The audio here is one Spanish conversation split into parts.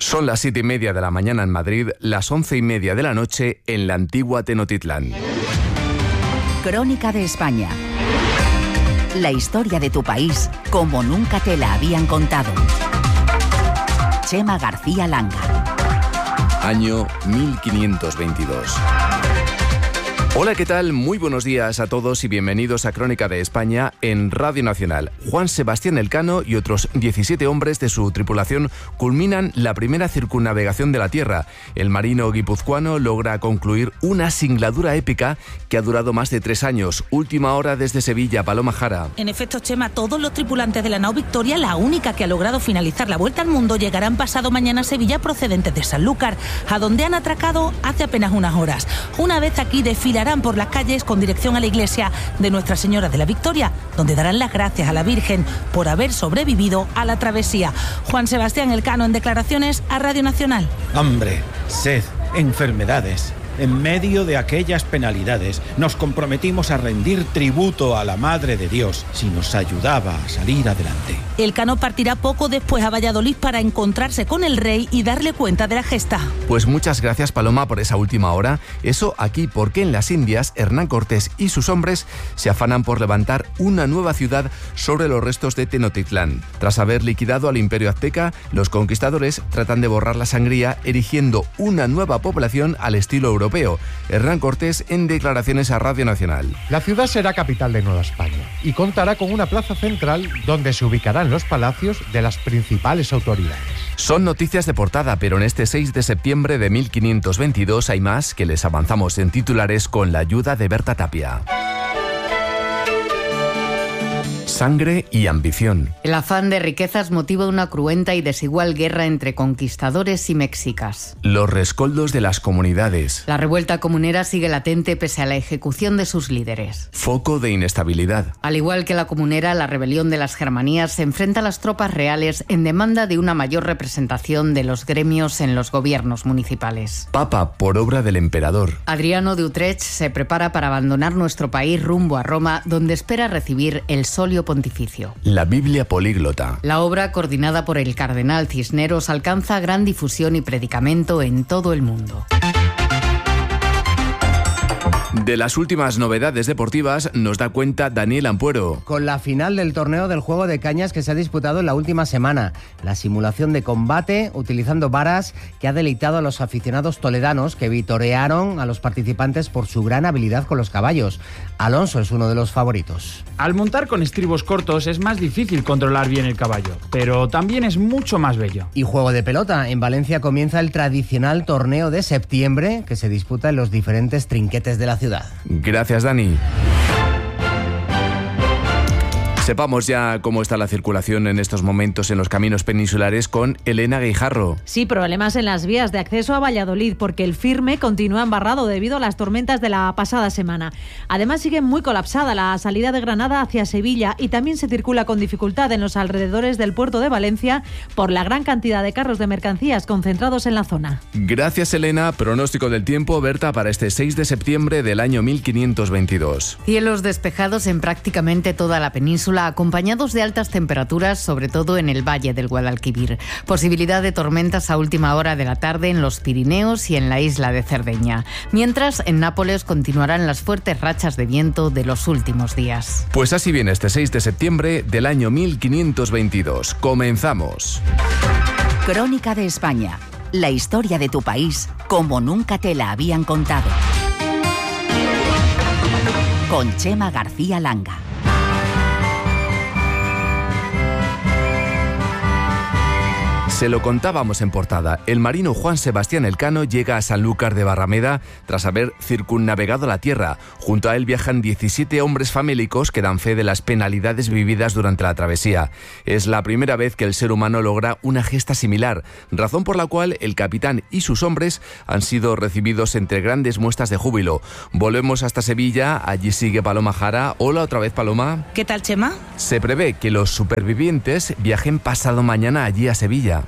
Son las 7:30 de la mañana en Madrid, las 11:30 de la noche en la antigua Tenochtitlán. Crónica de España. La historia de tu país como nunca te la habían contado. Chema García Langa. Año 1522. Hola, ¿qué tal? Muy buenos días a todos y bienvenidos a Crónica de España en Radio Nacional. Juan Sebastián Elcano y otros 17 hombres de su tripulación culminan la primera circunnavegación de la Tierra. El marino guipuzcoano logra concluir una singladura épica que ha durado más de 3 años. Última hora desde Sevilla, Paloma Jara. En efecto, Chema, todos los tripulantes de la nao Victoria, la única que ha logrado finalizar la vuelta al mundo, llegarán pasado mañana a Sevilla procedentes de Sanlúcar, a donde han atracado hace apenas unas horas. Una vez aquí desfilarán por las calles con dirección a la iglesia de Nuestra Señora de la Victoria, donde darán las gracias a la Virgen por haber sobrevivido a la travesía. Juan Sebastián Elcano en declaraciones a Radio Nacional. Hambre, sed, enfermedades. En medio de aquellas penalidades, nos comprometimos a rendir tributo a la Madre de Dios si nos ayudaba a salir adelante. Elcano partirá poco después a Valladolid para encontrarse con el rey y darle cuenta de la gesta. Pues muchas gracias, Paloma, por esa última hora. Eso aquí porque en las Indias, Hernán Cortés y sus hombres se afanan por levantar una nueva ciudad sobre los restos de Tenochtitlán. Tras haber liquidado al Imperio Azteca, los conquistadores tratan de borrar la sangría erigiendo una nueva población al estilo europeo. Hernán Cortés en declaraciones a Radio Nacional. La ciudad será capital de Nueva España y contará con una plaza central donde se ubicarán los palacios de las principales autoridades. Son noticias de portada, pero en este 6 de septiembre de 1522 hay más que les avanzamos en titulares con la ayuda de Berta Tapia. Sangre y ambición. El afán de riquezas motiva una cruenta y desigual guerra entre conquistadores y mexicas. Los rescoldos de las comunidades. La revuelta comunera sigue latente pese a la ejecución de sus líderes. Foco de inestabilidad. Al igual que la comunera, la rebelión de las Germanías se enfrenta a las tropas reales en demanda de una mayor representación de los gremios en los gobiernos municipales. Papa por obra del emperador. Adriano de Utrecht se prepara para abandonar nuestro país rumbo a Roma, donde espera recibir el solio pontificio. La Biblia políglota. La obra, coordinada por el cardenal Cisneros, alcanza gran difusión y predicamento en todo el mundo. De las últimas novedades deportivas nos da cuenta Daniel Ampuero. Con la final del torneo del juego de cañas que se ha disputado en la última semana. La simulación de combate utilizando varas que ha deleitado a los aficionados toledanos que vitorearon a los participantes por su gran habilidad con los caballos. Alonso es uno de los favoritos. Al montar con estribos cortos es más difícil controlar bien el caballo, pero también es mucho más bello. Y juego de pelota. En Valencia comienza el tradicional torneo de septiembre que se disputa en los diferentes trinquetes de la ciudad. Gracias, Dani. Sepamos ya cómo está la circulación en estos momentos en los caminos peninsulares con Elena Guijarro. Sí, problemas en las vías de acceso a Valladolid porque el Firme continúa embarrado debido a las tormentas de la pasada semana. Además sigue muy colapsada la salida de Granada hacia Sevilla y también se circula con dificultad en los alrededores del puerto de Valencia por la gran cantidad de carros de mercancías concentrados en la zona. Gracias, Elena. Pronóstico del tiempo, Berta, para este 6 de septiembre del año 1522. Cielos despejados en prácticamente toda la península, acompañados de altas temperaturas, sobre todo en el valle del Guadalquivir. Posibilidad de tormentas a última hora de la tarde en los Pirineos y en la isla de Cerdeña. Mientras, en Nápoles continuarán las fuertes rachas de viento de los últimos días. Pues así viene este 6 de septiembre del año 1522. Comenzamos. Crónica de España. La historia de tu país como nunca te la habían contado. Con Chema García Langa. Se lo contábamos en portada. El marino Juan Sebastián Elcano llega a Sanlúcar de Barrameda tras haber circunnavegado la tierra. Junto a él viajan 17 hombres famélicos que dan fe de las penalidades vividas durante la travesía. Es la primera vez que el ser humano logra una gesta similar, razón por la cual el capitán y sus hombres han sido recibidos entre grandes muestras de júbilo. Volvemos hasta Sevilla, allí sigue Paloma Jara. Hola otra vez, Paloma. ¿Qué tal, Chema? Se prevé que los supervivientes viajen pasado mañana allí a Sevilla.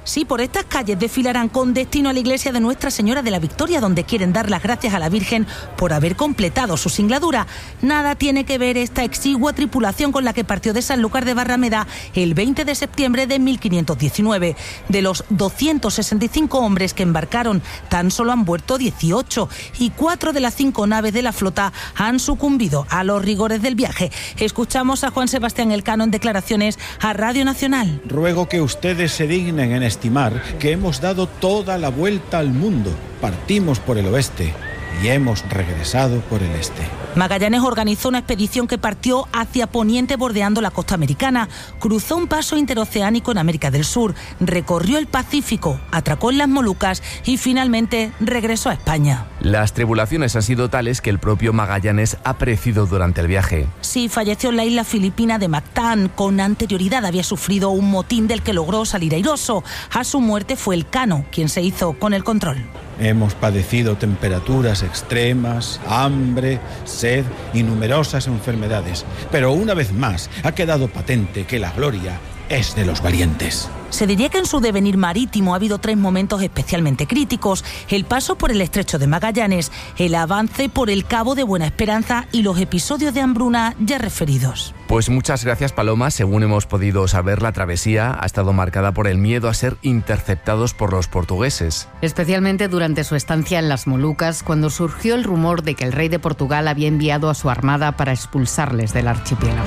Sí, por estas calles desfilarán con destino a la iglesia de Nuestra Señora de la Victoria, donde quieren dar las gracias a la Virgen por haber completado su singladura. Nada tiene que ver esta exigua tripulación con la que partió de Sanlúcar de Barrameda el 20 de septiembre de 1519. De los 265 hombres que embarcaron, tan solo han vuelto 18 y 4 de las 5 naves de la flota han sucumbido a los rigores del viaje. Escuchamos a Juan Sebastián Elcano en declaraciones a Radio Nacional. Ruego que ustedes se dignen en estimar que hemos dado toda la vuelta al mundo. Partimos por el oeste y hemos regresado por el este. Magallanes organizó una expedición que partió hacia poniente bordeando la costa americana, cruzó un paso interoceánico en América del Sur, recorrió el Pacífico, atracó en las Molucas y finalmente regresó a España. Las tribulaciones han sido tales que el propio Magallanes ha perecido durante el viaje. Sí, falleció en la isla filipina de Mactán. Con anterioridad había sufrido un motín del que logró salir airoso. A su muerte fue Elcano quien se hizo con el control. Hemos padecido temperaturas extremas, hambre, sed y numerosas enfermedades. Pero una vez más ha quedado patente que la gloria es de los valientes. Se diría que en su devenir marítimo ha habido 3 momentos especialmente críticos: el paso por el estrecho de Magallanes, el avance por el Cabo de Buena Esperanza y los episodios de hambruna ya referidos. Pues muchas gracias, Paloma. Según hemos podido saber, la travesía ha estado marcada por el miedo a ser interceptados por los portugueses. Especialmente durante su estancia en las Molucas, cuando surgió el rumor de que el rey de Portugal había enviado a su armada para expulsarles del archipiélago.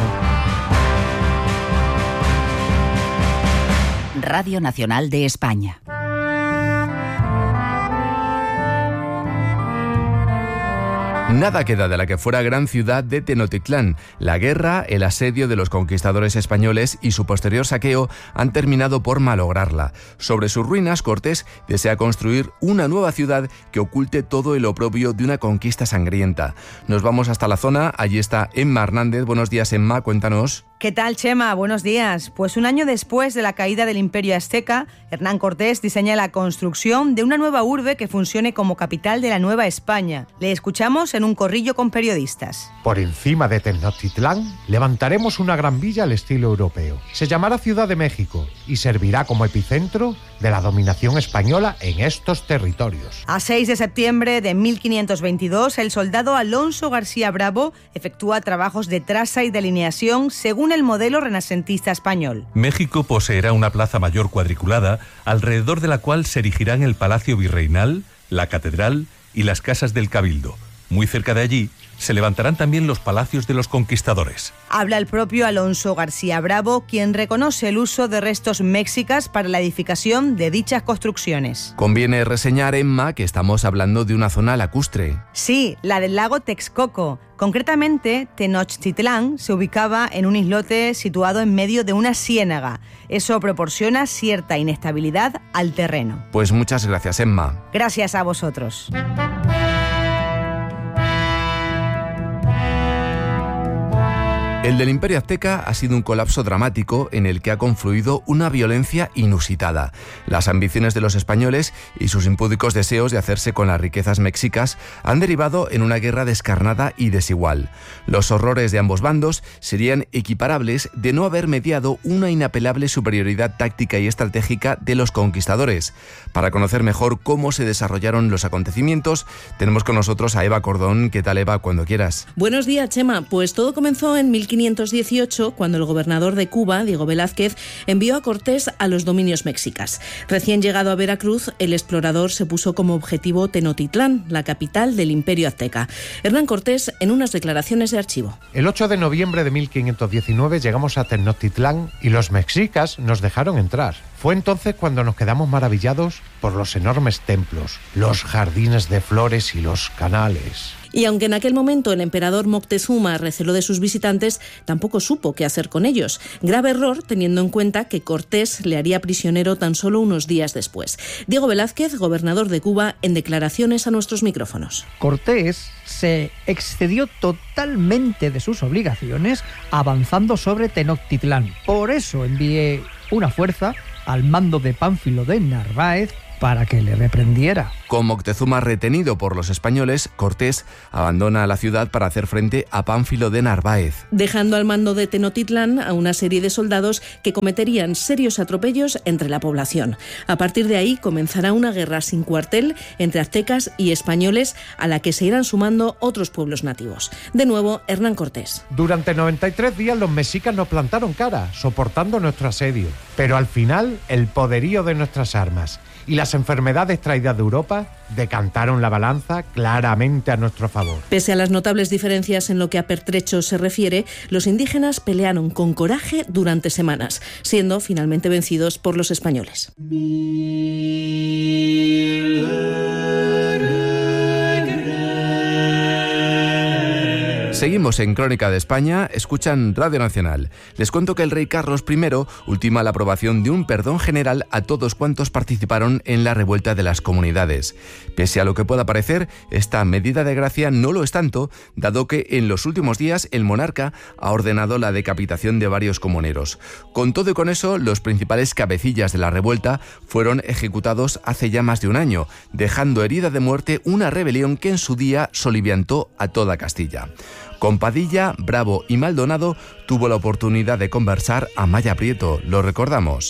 Radio Nacional de España. Nada queda de la que fuera gran ciudad de Tenochtitlán. La guerra, el asedio de los conquistadores españoles y su posterior saqueo han terminado por malograrla. Sobre sus ruinas, Cortés desea construir una nueva ciudad que oculte todo el oprobio de una conquista sangrienta. Nos vamos hasta la zona, allí está Emma Hernández. Buenos días, Emma, cuéntanos. ¿Qué tal, Chema? Buenos días. Pues un año después de la caída del Imperio Azteca, Hernán Cortés diseña la construcción de una nueva urbe que funcione como capital de la Nueva España. Le escuchamos en un corrillo con periodistas. Por encima de Tenochtitlán levantaremos una gran villa al estilo europeo. Se llamará Ciudad de México y servirá como epicentro de la dominación española en estos territorios. A 6 de septiembre de 1522, el soldado Alonso García Bravo efectúa trabajos de traza y delineación según el modelo renacentista español. México poseerá una plaza mayor cuadriculada, alrededor de la cual se erigirán el Palacio Virreinal, la Catedral y las casas del Cabildo. Muy cerca de allí se levantarán también los palacios de los conquistadores. Habla el propio Alonso García Bravo, quien reconoce el uso de restos mexicas para la edificación de dichas construcciones. Conviene reseñar, Emma, que estamos hablando de una zona lacustre. Sí, la del lago Texcoco. Concretamente, Tenochtitlán se ubicaba en un islote situado en medio de una ciénaga. Eso proporciona cierta inestabilidad al terreno. Pues muchas gracias, Emma. Gracias a vosotros. El del Imperio Azteca ha sido un colapso dramático en el que ha confluido una violencia inusitada. Las ambiciones de los españoles y sus impúdicos deseos de hacerse con las riquezas mexicas han derivado en una guerra descarnada y desigual. Los horrores de ambos bandos serían equiparables de no haber mediado una inapelable superioridad táctica y estratégica de los conquistadores. Para conocer mejor cómo se desarrollaron los acontecimientos, tenemos con nosotros a Eva Cordón. ¿Qué tal, Eva? Cuando quieras. Buenos días, Chema. Pues todo comenzó en 1518, cuando el gobernador de Cuba, Diego Velázquez, envió a Cortés a los dominios mexicas. Recién llegado a Veracruz, el explorador se puso como objetivo Tenochtitlán, la capital del Imperio Azteca. Hernán Cortés, en unas declaraciones de archivo. El 8 de noviembre de 1519 llegamos a Tenochtitlán y los mexicas nos dejaron entrar. Fue entonces cuando nos quedamos maravillados por los enormes templos, los jardines de flores y los canales. Y aunque en aquel momento el emperador Moctezuma receló de sus visitantes, tampoco supo qué hacer con ellos. Grave error, teniendo en cuenta que Cortés le haría prisionero tan solo unos días después. Diego Velázquez, gobernador de Cuba, en declaraciones a nuestros micrófonos. Cortés se excedió totalmente de sus obligaciones avanzando sobre Tenochtitlán. Por eso envié una fuerza al mando de Pánfilo de Narváez para que le reprendiera. Con Moctezuma retenido por los españoles, Cortés abandona la ciudad para hacer frente a Pánfilo de Narváez, dejando al mando de Tenochtitlán a una serie de soldados que cometerían serios atropellos entre la población. A partir de ahí comenzará una guerra sin cuartel entre aztecas y españoles, a la que se irán sumando otros pueblos nativos. De nuevo, Hernán Cortés. Durante 93 días los mexicas nos plantaron cara, soportando nuestro asedio. Pero al final, el poderío de nuestras armas y las enfermedades traídas de Europa decantaron la balanza claramente a nuestro favor. Pese a las notables diferencias en lo que a pertrechos se refiere, los indígenas pelearon con coraje durante semanas, siendo finalmente vencidos por los españoles. Seguimos en Crónica de España, escuchan Radio Nacional. Les cuento que el rey Carlos I ultima la aprobación de un perdón general a todos cuantos participaron en la revuelta de las comunidades. Pese a lo que pueda parecer, esta medida de gracia no lo es tanto, dado que en los últimos días el monarca ha ordenado la decapitación de varios comuneros. Con todo y con eso, los principales cabecillas de la revuelta fueron ejecutados hace ya más de un año, dejando herida de muerte una rebelión que en su día soliviantó a toda Castilla. Con Padilla, Bravo y Maldonado tuvo la oportunidad de conversar Amaya Prieto, lo recordamos.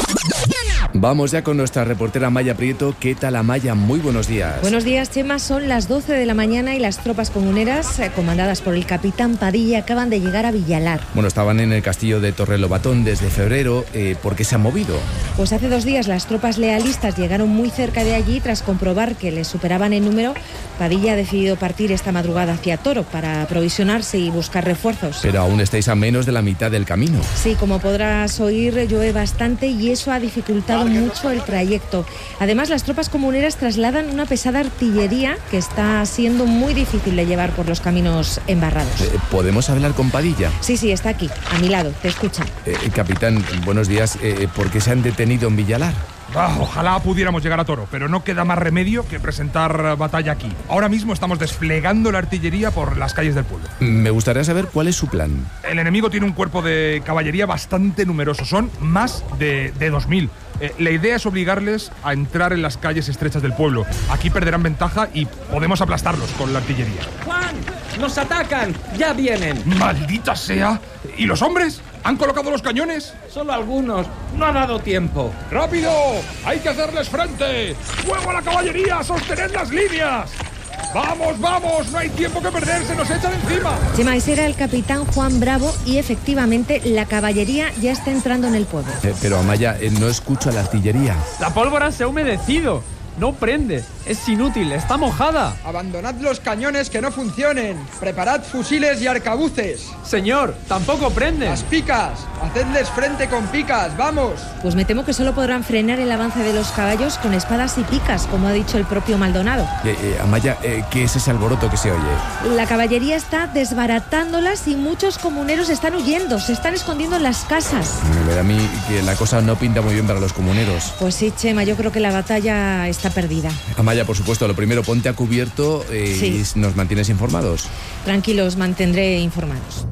Vamos ya con nuestra reportera Amaya Prieto. ¿Qué tal, Amaya? Muy buenos días. Buenos días, Chema. Son las 12 de la mañana y las tropas comuneras, comandadas por el capitán Padilla, acaban de llegar a Villalar. Bueno, estaban en el castillo de Torrelobatón desde febrero. ¿Por qué se han movido? Pues hace 2 días las tropas lealistas llegaron muy cerca de allí. Tras comprobar que les superaban en número, Padilla ha decidido partir esta madrugada hacia Toro para aprovisionarse y buscar refuerzos. Pero aún estáis a menos de la mitad del camino. Sí, como podrás oír, llueve bastante y eso ha dificultado mucho el trayecto. Además, las tropas comuneras trasladan una pesada artillería que está siendo muy difícil de llevar por los caminos embarrados. ¿Podemos hablar con Padilla? Sí, está aquí, a mi lado, te escucha. Capitán, buenos días. ¿Por qué se han detenido en Villalar? Ojalá pudiéramos llegar a Toro, pero no queda más remedio que presentar batalla aquí. Ahora mismo estamos desplegando la artillería por las calles del pueblo. Me gustaría saber cuál es su plan. El enemigo tiene un cuerpo de caballería bastante numeroso, son más de 2000. La idea es obligarles a entrar en las calles estrechas del pueblo. Aquí perderán ventaja y podemos aplastarlos con la artillería. ¡Juan! ¡Nos atacan! ¡Ya vienen! ¡Maldita sea! ¿Y los hombres? ¿Han colocado los cañones? Solo algunos. No ha dado tiempo. ¡Rápido! ¡Hay que hacerles frente! ¡Fuego a la caballería! ¡Sostened las líneas! ¡Vamos, vamos! ¡No hay tiempo que perder! ¡Se nos echan encima! Chema, ese era el capitán Juan Bravo y efectivamente la caballería ya está entrando en el pueblo. Pero Amaya, no escucho a la artillería. La pólvora se ha humedecido. No prende, es inútil, está mojada. Abandonad los cañones que no funcionen. Preparad fusiles y arcabuces. Señor, tampoco prende. Las picas, hacedles frente con picas, vamos. Pues me temo que solo podrán frenar el avance de los caballos con espadas y picas, como ha dicho el propio Maldonado. Amaya, ¿qué es ese alboroto que se oye? La caballería está desbaratándolas y muchos comuneros están huyendo, se están escondiendo en las casas. Me da a mí que la cosa no pinta muy bien para los comuneros. Pues sí, Chema, yo creo que la batalla está perdida. Amaya, por supuesto, lo primero, ponte a cubierto y nos mantienes informados. Tranquilos, mantendré informados.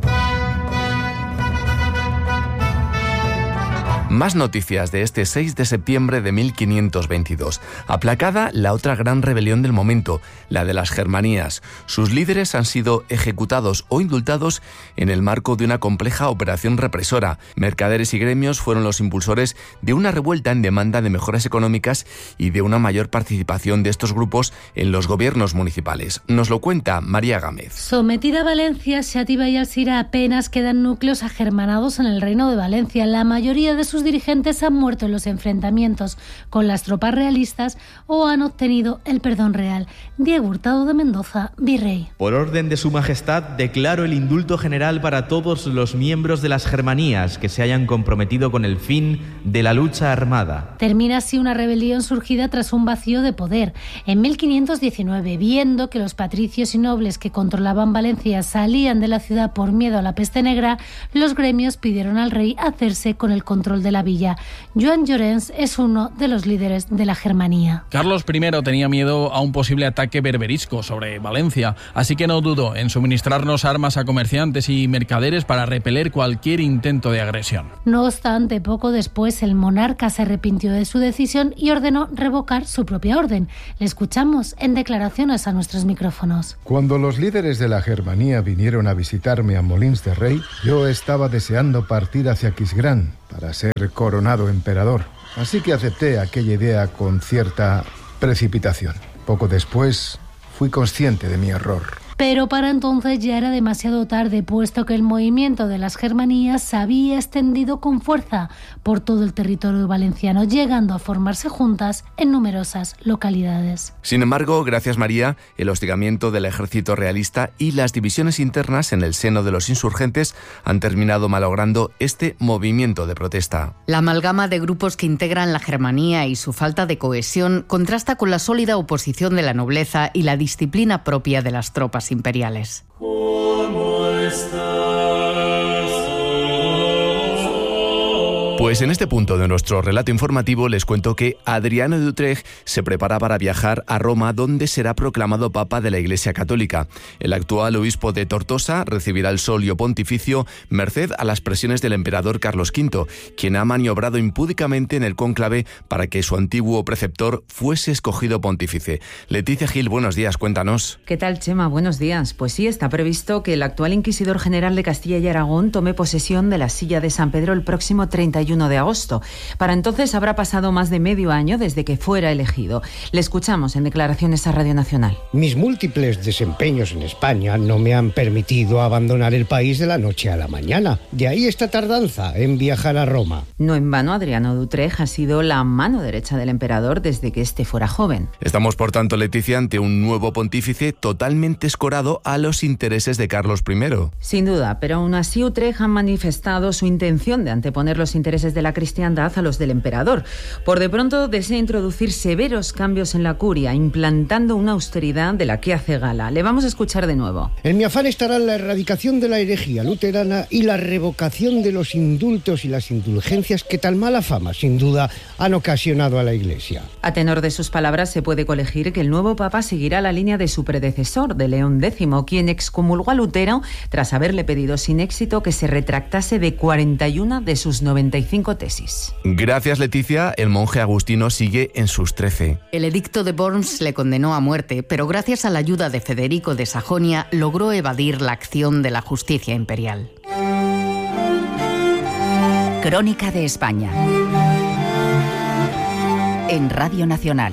Más noticias de este 6 de septiembre de 1522. Aplacada la otra gran rebelión del momento, la de las Germanías. Sus líderes han sido ejecutados o indultados en el marco de una compleja operación represora. Mercaderes y gremios fueron los impulsores de una revuelta en demanda de mejoras económicas y de una mayor participación de estos grupos en los gobiernos municipales. Nos lo cuenta María Gámez. Sometida a Valencia, Xàtiva y Alzira apenas quedan núcleos agermanados en el reino de Valencia. La mayoría de sus dirigentes han muerto en los enfrentamientos con las tropas realistas o han obtenido el perdón real. Diego Hurtado de Mendoza, virrey. Por orden de su majestad, declaro el indulto general para todos los miembros de las Germanías que se hayan comprometido con el fin de la lucha armada. Termina así una rebelión surgida tras un vacío de poder. En 1519, viendo que los patricios y nobles que controlaban Valencia salían de la ciudad por miedo a la peste negra, los gremios pidieron al rey hacerse con el control de de la villa. Joan Llorens es uno de los líderes de la Germanía. Carlos I tenía miedo a un posible ataque berberisco sobre Valencia, así que no dudó en suministrarnos armas a comerciantes y mercaderes para repeler cualquier intento de agresión. No obstante, poco después el monarca se arrepintió de su decisión y ordenó revocar su propia orden. Le escuchamos en declaraciones a nuestros micrófonos. Cuando los líderes de la Germanía vinieron a visitarme a Molins de Rey, yo estaba deseando partir hacia Aquisgrán para ser coronado emperador. Así que acepté aquella idea con cierta precipitación. Poco después fui consciente de mi error. Pero para entonces ya era demasiado tarde, puesto que el movimiento de las Germanías se había extendido con fuerza por todo el territorio valenciano, llegando a formarse juntas en numerosas localidades. Sin embargo, gracias María, el hostigamiento del ejército realista y las divisiones internas en el seno de los insurgentes han terminado malogrando este movimiento de protesta. La amalgama de grupos que integran la Germanía y su falta de cohesión contrasta con la sólida oposición de la nobleza y la disciplina propia de las tropas imperiales. Pues en este punto de nuestro relato informativo les cuento que Adriano de Utrecht se prepara para viajar a Roma, donde será proclamado Papa de la Iglesia Católica. El actual obispo de Tortosa recibirá el solio pontificio merced a las presiones del emperador Carlos V, quien ha maniobrado impúdicamente en el cónclave para que su antiguo preceptor fuese escogido pontífice. Leticia Gil, buenos días, cuéntanos. ¿Qué tal, Chema? Buenos días. Pues sí, está previsto que el actual inquisidor general de Castilla y Aragón tome posesión de la silla de San Pedro el próximo 31 de agosto. Para entonces habrá pasado más de medio año desde que fuera elegido. Le escuchamos en declaraciones a Radio Nacional. Mis múltiples desempeños en España no me han permitido abandonar el país de la noche a la mañana. De ahí esta tardanza en viajar a Roma. No en vano, Adriano de Utrecht ha sido la mano derecha del emperador desde que éste fuera joven. Estamos, por tanto, Leticia, ante un nuevo pontífice totalmente escorado a los intereses de Carlos I. Sin duda, pero aún así Utrecht ha manifestado su intención de anteponer los intereses de la cristiandad a los del emperador. Por de pronto desea introducir severos cambios en la curia, implantando una austeridad de la que hace gala. Le vamos a escuchar de nuevo. En mi afán estará la erradicación de la herejía luterana y la revocación de los indultos y las indulgencias que tan mala fama, sin duda, han ocasionado a la Iglesia. A tenor de sus palabras se puede colegir que el nuevo papa seguirá la línea de su predecesor, de León X, quien excomulgó a Lutero tras haberle pedido sin éxito que se retractase de 41 de sus 95 tesis. Gracias, Leticia. El monje agustino sigue en sus 13. El edicto de Worms le condenó a muerte, pero gracias a la ayuda de Federico de Sajonia logró evadir la acción de la justicia imperial. Crónica de España. En Radio Nacional.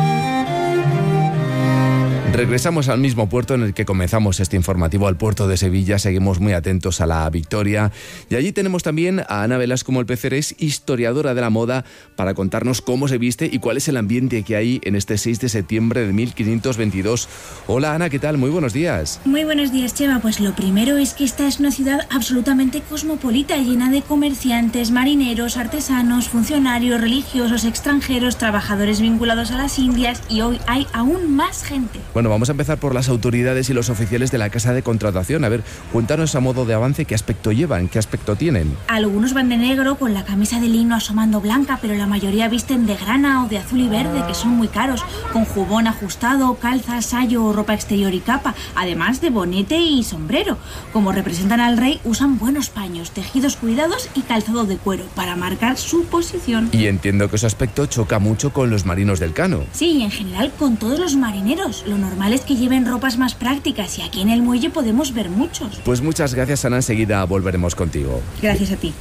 Regresamos al mismo puerto en el que comenzamos este informativo, al puerto de Sevilla. Seguimos muy atentos a la Victoria. Y allí tenemos también a Ana Velasco Molpeceres, historiadora de la moda, para contarnos cómo se viste y cuál es el ambiente que hay en este 6 de septiembre de 1522. Hola, Ana, ¿qué tal? Muy buenos días. Muy buenos días, Chema. Pues lo primero es que esta es una ciudad absolutamente cosmopolita, llena de comerciantes, marineros, artesanos, funcionarios, religiosos, extranjeros, trabajadores vinculados a las Indias, y hoy hay aún más gente. Bueno, vamos a empezar por las autoridades y los oficiales de la Casa de Contratación. A ver, cuéntanos a modo de avance qué aspecto llevan, qué aspecto tienen. Algunos van de negro con la camisa de lino asomando blanca, pero la mayoría visten de grana o de azul y verde, que son muy caros, con jubón ajustado, calzas, sayo o ropa exterior y capa, además de bonete y sombrero. Como representan al rey, usan buenos paños, tejidos cuidados y calzado de cuero para marcar su posición. Y entiendo que ese aspecto choca mucho con los marinos del Cano. Sí, y en general con todos los marineros. Lo normal es que lleven ropas más prácticas y aquí en el muelle podemos ver muchos. Pues muchas gracias, Ana. Enseguida volveremos contigo. Gracias a ti.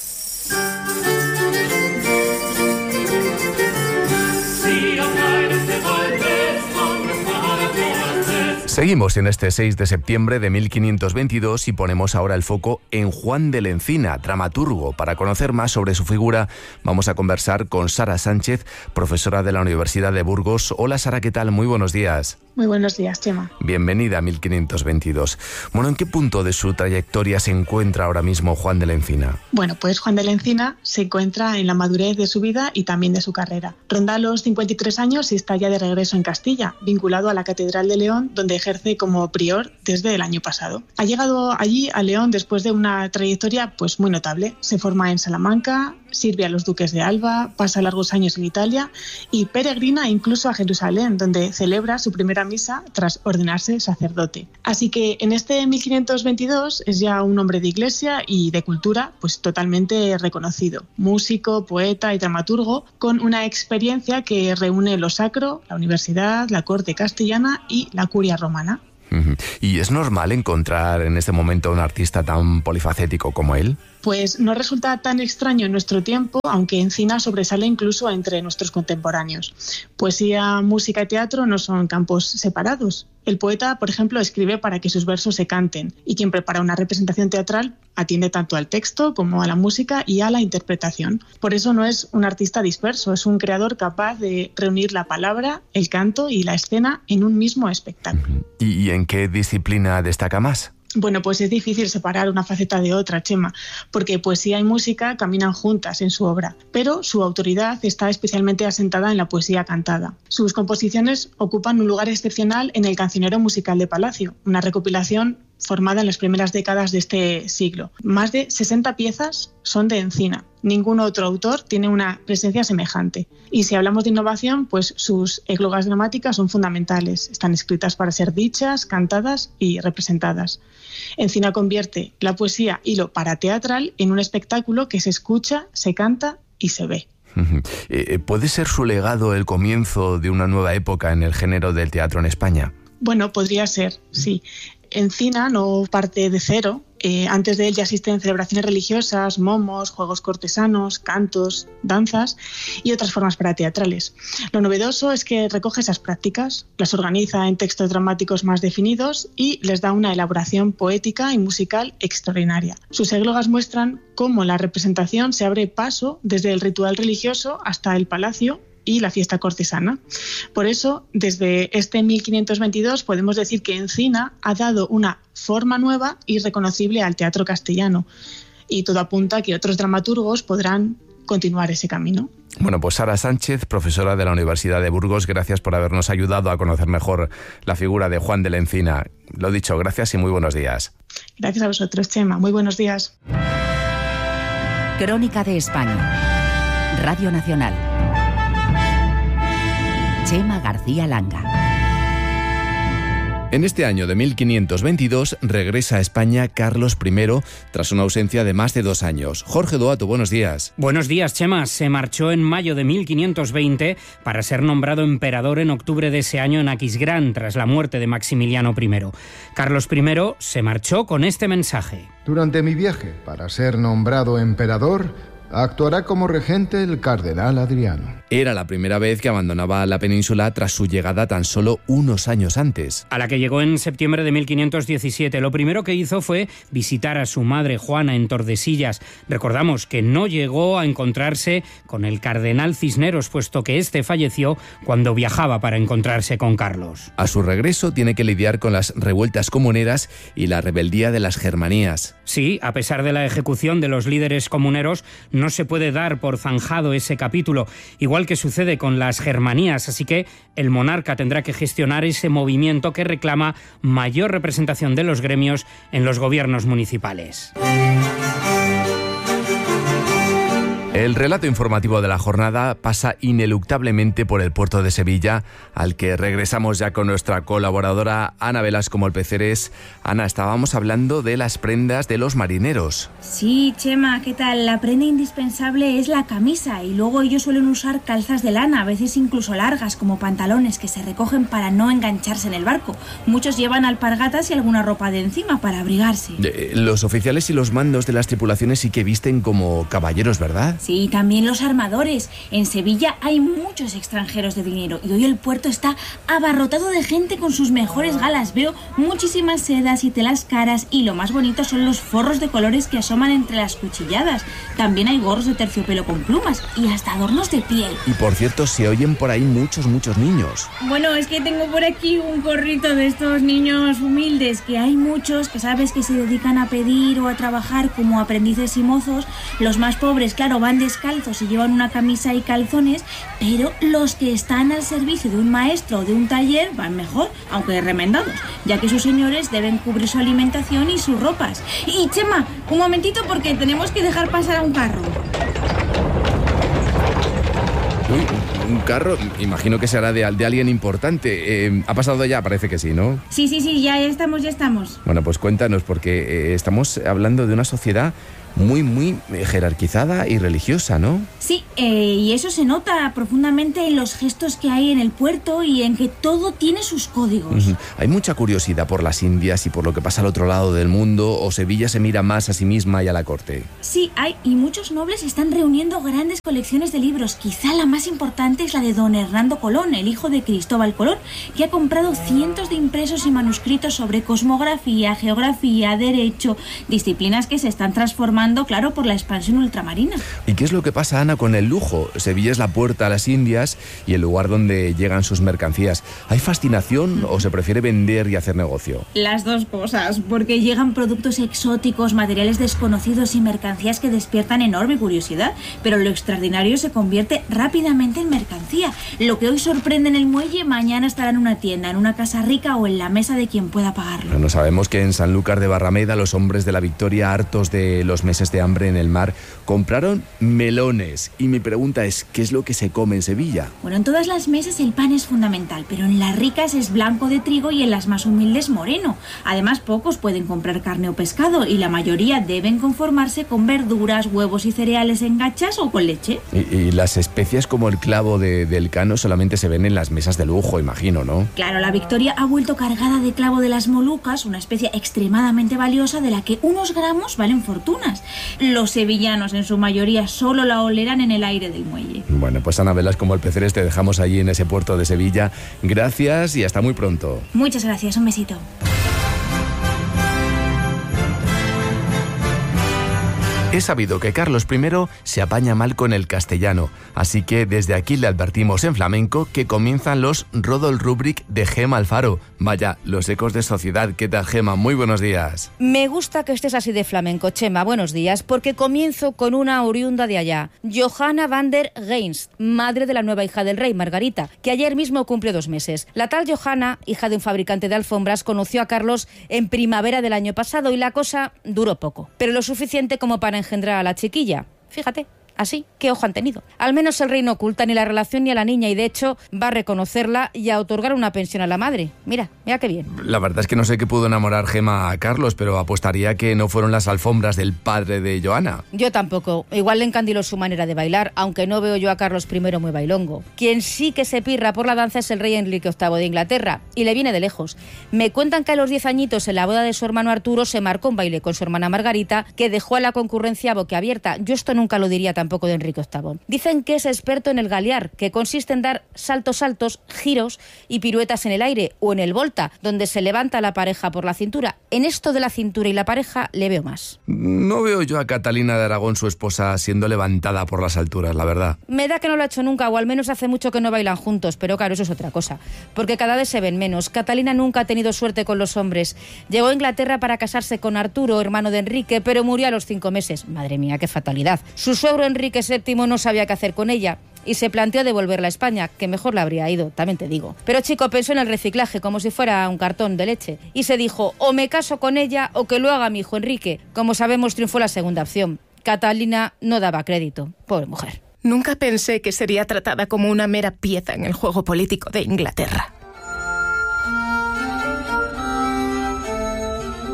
Seguimos en este 6 de septiembre de 1522 y ponemos ahora el foco en Juan de la Encina, dramaturgo. Para conocer más sobre su figura, vamos a conversar con Sara Sánchez, profesora de la Universidad de Burgos. Hola, Sara, ¿qué tal? Muy buenos días. Muy buenos días, Chema. Bienvenida a 1522. Bueno, ¿en qué punto de su trayectoria se encuentra ahora mismo Juan de la Encina? Bueno, pues Juan de la Encina se encuentra en la madurez de su vida y también de su carrera. Ronda los 53 años y está ya de regreso en Castilla, vinculado a la Catedral de León, donde ejerce como prior desde el año pasado. Ha llegado allí a León después de una trayectoria pues muy notable. Se forma en Salamanca, sirve a los duques de Alba, pasa largos años en Italia y peregrina incluso a Jerusalén, donde celebra su primera misa tras ordenarse sacerdote. Así que en este 1522 es ya un hombre de iglesia y de cultura pues totalmente reconocido. Músico, poeta y dramaturgo con una experiencia que reúne lo sacro, la universidad, la corte castellana y la curia romana. ¿Y es normal encontrar en este momento un artista tan polifacético como él? Pues no resulta tan extraño en nuestro tiempo, aunque Encina sobresale incluso entre nuestros contemporáneos. Poesía, música y teatro no son campos separados. El poeta, por ejemplo, escribe para que sus versos se canten, y quien prepara una representación teatral atiende tanto al texto como a la música y a la interpretación. Por eso no es un artista disperso, es un creador capaz de reunir la palabra, el canto y la escena en un mismo espectáculo. ¿Y en qué disciplina destaca más? Bueno, pues es difícil separar una faceta de otra, Chema, porque poesía y música caminan juntas en su obra, pero su autoridad está especialmente asentada en la poesía cantada. Sus composiciones ocupan un lugar excepcional en el Cancionero Musical de Palacio, una recopilación formada en las primeras décadas de este siglo. Más de 60 piezas son de Encina. Ningún otro autor tiene una presencia semejante. Y si hablamos de innovación, pues sus églogas dramáticas son fundamentales. Están escritas para ser dichas, cantadas y representadas. Encina convierte la poesía hilo parateatral en un espectáculo que se escucha, se canta y se ve. ¿Puede ser su legado el comienzo de una nueva época en el género del teatro en España? Bueno, podría ser, sí. Encina no parte de cero. Antes de él ya existen celebraciones religiosas, momos, juegos cortesanos, cantos, danzas y otras formas parateatrales. Lo novedoso es que recoge esas prácticas, las organiza en textos dramáticos más definidos y les da una elaboración poética y musical extraordinaria. Sus églogas muestran cómo la representación se abre paso desde el ritual religioso hasta el palacio y la fiesta cortesana. Por eso, desde este 1522 podemos decir que Encina ha dado una forma nueva y reconocible al teatro castellano, y todo apunta a que otros dramaturgos podrán continuar ese camino. Bueno, pues Sara Sánchez, profesora de la Universidad de Burgos, gracias por habernos ayudado a conocer mejor la figura de Juan de la Encina. Lo dicho, gracias y muy buenos días. Gracias a vosotros, Chema. Muy buenos días. Crónica de España. Radio Nacional. Chema García Langa. En este año de 1522 regresa a España Carlos I tras una ausencia de más de 2 años. Jorge Doato, buenos días. Buenos días, Chema. Se marchó en mayo de 1520 para ser nombrado emperador en octubre de ese año en Aquisgrán, tras la muerte de Maximiliano I. Carlos I se marchó con este mensaje. Durante mi viaje para ser nombrado emperador, actuará como regente el cardenal Adriano. Era la primera vez que abandonaba la península tras su llegada tan solo unos años antes. A la que llegó en septiembre de 1517. Lo primero que hizo fue visitar a su madre Juana en Tordesillas. Recordamos que no llegó a encontrarse con el cardenal Cisneros, puesto que este falleció cuando viajaba para encontrarse con Carlos. A su regreso tiene que lidiar con las revueltas comuneras y la rebeldía de las Germanías. Sí, a pesar de la ejecución de los líderes comuneros, no se puede dar por zanjado ese capítulo, igual que sucede con las Germanías, así que el monarca tendrá que gestionar ese movimiento que reclama mayor representación de los gremios en los gobiernos municipales. El relato informativo de la jornada pasa ineluctablemente por el puerto de Sevilla, al que regresamos ya con nuestra colaboradora Ana Velasco Molpeceres. Ana, estábamos hablando de las prendas de los marineros. Sí, Chema, ¿qué tal? La prenda indispensable es la camisa, y luego ellos suelen usar calzas de lana, a veces incluso largas, como pantalones que se recogen para no engancharse en el barco. Muchos llevan alpargatas y alguna ropa de encima para abrigarse. Los oficiales y los mandos de las tripulaciones sí que visten como caballeros, ¿verdad? Sí, también los armadores. En Sevilla hay muchos extranjeros de dinero y hoy el puerto está abarrotado de gente con sus mejores galas. Veo muchísimas sedas y telas caras y lo más bonito son los forros de colores que asoman entre las cuchilladas. También hay gorros de terciopelo con plumas y hasta adornos de piel. Y por cierto, se oyen por ahí muchos niños. Bueno, es que tengo por aquí un corrito de estos niños humildes, que hay muchos que sabes que se dedican a pedir o a trabajar como aprendices y mozos. Los más pobres, claro, van descalzos y llevan una camisa y calzones, pero los que están al servicio de un maestro o de un taller van mejor, aunque remendados, ya que sus señores deben cubrir su alimentación y sus ropas. Y Chema, un momentito porque tenemos que dejar pasar a un carro. Uy, un carro, imagino que será de alguien importante. ¿Ha pasado ya? Parece que sí, ¿no? Sí, ya estamos. Bueno, pues cuéntanos, porque estamos hablando de una sociedad muy jerarquizada y religiosa, ¿no? Sí, y eso se nota profundamente en los gestos que hay en el puerto y en que todo tiene sus códigos. Hay mucha curiosidad por las Indias y por lo que pasa al otro lado del mundo, o Sevilla se mira más a sí misma y a la corte. Sí, hay, y muchos nobles están reuniendo grandes colecciones de libros. Quizá la más importante es la de don Hernando Colón, el hijo de Cristóbal Colón, que ha comprado cientos de impresos y manuscritos sobre cosmografía, geografía, derecho, disciplinas que se están transformando, claro, por la expansión ultramarina. ¿Y qué es lo que pasa, Ana, con el lujo? Sevilla es la puerta a las Indias y el lugar donde llegan sus mercancías. ¿Hay fascinación o se prefiere vender y hacer negocio? Las dos cosas, porque llegan productos exóticos, materiales desconocidos y mercancías que despiertan enorme curiosidad, pero lo extraordinario se convierte rápidamente en mercancía. Lo que hoy sorprende en el muelle, mañana estará en una tienda, en una casa rica o en la mesa de quien pueda pagarlo. Bueno, sabemos que en Sanlúcar de Barrameda los hombres de la Victoria, hartos de los meses de hambre en el mar, compraron melones. Y mi pregunta es, ¿qué es lo que se come en Sevilla? Bueno, en todas las mesas el pan es fundamental, pero en las ricas es blanco de trigo y en las más humildes moreno. Además, pocos pueden comprar carne o pescado y la mayoría deben conformarse con verduras, huevos y cereales en gachas o con leche. Y las especias como el clavo del cano solamente se ven en las mesas de lujo, imagino, ¿no? Claro, la Victoria ha vuelto cargada de clavo de las Molucas, una especie extremadamente valiosa de la que unos gramos valen fortunas. Los sevillanos en su mayoría solo la olerán en el aire del muelle. Bueno, pues Ana Velas, como Alpeceres, te dejamos allí en ese puerto de Sevilla. Gracias y hasta muy pronto. Muchas gracias, un besito. He sabido que Carlos I se apaña mal con el castellano, así que desde aquí le advertimos en flamenco que comienzan los Rodol Rubric de Gema Alfaro. Vaya, los ecos de sociedad. ¿Qué tal, Gema? Muy buenos días. Me gusta que estés así de flamenco, Chema. Buenos días, porque comienzo con una oriunda de allá, Johanna van der Geinst, madre de la nueva hija del rey, Margarita, que ayer mismo cumplió 2 meses. La tal Johanna, hija de un fabricante de alfombras, conoció a Carlos en primavera del año pasado y la cosa duró poco, pero lo suficiente como para engendrar a la chiquilla. Fíjate. Así, ¿qué ojo han tenido? Al menos el rey no oculta ni la relación ni a la niña y de hecho va a reconocerla y a otorgar una pensión a la madre. Mira qué bien. La verdad es que no sé qué pudo enamorar Gema a Carlos, pero apostaría que no fueron las alfombras del padre de Johanna. Yo tampoco. Igual le encandiló su manera de bailar, aunque no veo yo a Carlos I muy bailongo. Quien sí que se pirra por la danza es el rey Enrique VIII de Inglaterra, y le viene de lejos. Me cuentan que a los 10 añitos en la boda de su hermano Arturo se marcó un baile con su hermana Margarita que dejó a la concurrencia boquiabierta. Yo esto nunca lo diría tampoco de Enrique VIII. Dicen que es experto en el galear, que consiste en dar saltos, giros y piruetas en el aire o en el volta, donde se levanta la pareja por la cintura. En esto de la cintura y la pareja le veo más. No veo yo a Catalina de Aragón, su esposa, siendo levantada por las alturas, la verdad. Me da que no lo ha hecho nunca, o al menos hace mucho que no bailan juntos, pero claro, eso es otra cosa, porque cada vez se ven menos. Catalina nunca ha tenido suerte con los hombres. Llegó a Inglaterra para casarse con Arturo, hermano de Enrique, pero murió a los 5 meses. Madre mía, qué fatalidad. Su suegro Enrique VII no sabía qué hacer con ella y se planteó devolverla a España, que mejor la habría ido, también te digo. Pero chico, pensó en el reciclaje como si fuera un cartón de leche y se dijo, o me caso con ella o que lo haga mi hijo Enrique. Como sabemos, triunfó la segunda opción. Catalina no daba crédito, pobre mujer. Nunca pensé que sería tratada como una mera pieza en el juego político de Inglaterra.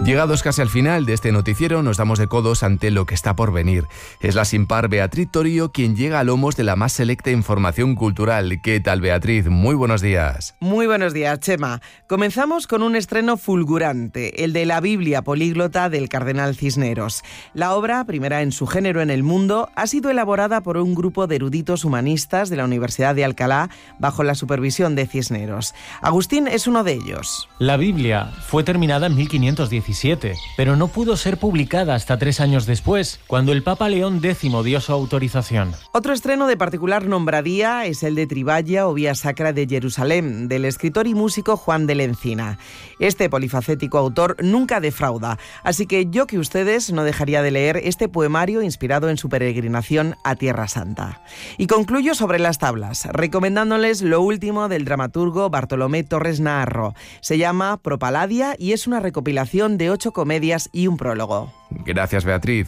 Llegados casi al final de este noticiero, nos damos de codos ante lo que está por venir. Es la sin par Beatriz Torío quien llega a lomos de la más selecta información cultural. ¿Qué tal, Beatriz? Muy buenos días. Muy buenos días, Chema. Comenzamos con un estreno fulgurante, el de la Biblia políglota del cardenal Cisneros. La obra, primera en su género en el mundo, ha sido elaborada por un grupo de eruditos humanistas de la Universidad de Alcalá bajo la supervisión de Cisneros. Agustín es uno de ellos. La Biblia fue terminada en 1517, pero no pudo ser publicada hasta 3 años después, cuando el Papa León X dio su autorización. Otro estreno de particular nombradía es el de Triballa o Vía Sacra de Jerusalén, del escritor y músico Juan de la Encina. Este polifacético autor nunca defrauda, así que yo que ustedes no dejaría de leer este poemario inspirado en su peregrinación a Tierra Santa. Y concluyo sobre las tablas, recomendándoles lo último del dramaturgo Bartolomé Torres Naharro. Se llama Propaladia y es una recopilación de 8 comedias y un prólogo. Gracias, Beatriz.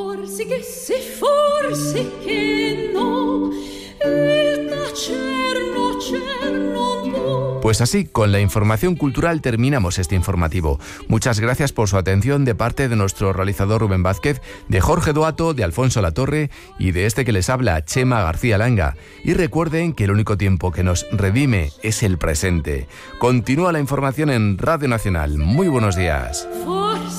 Pues así, con la información cultural terminamos este informativo. Muchas gracias por su atención de parte de nuestro realizador Rubén Vázquez, de Jorge Duato, de Alfonso Latorre y de este que les habla, Chema García Langa. Y recuerden que el único tiempo que nos redime es el presente. Continúa la información en Radio Nacional. Muy buenos días.